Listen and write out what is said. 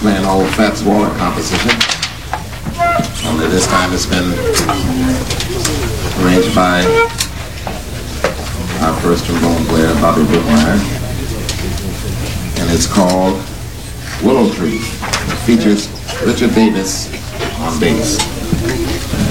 playing old Fats Waller composition. Only this time it's been arranged by our first trombone player, Bobby Brookmeyer. And it's called Willow Tree. It features Richard Davis on bass.